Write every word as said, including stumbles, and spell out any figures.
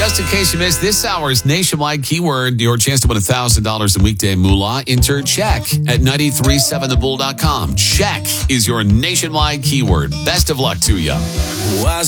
Just in case you missed this hour's nationwide keyword, your chance to win one thousand dollars in weekday moolah, enter check at nine three seven the bull dot com. Check is your nationwide keyword. Best of luck to you.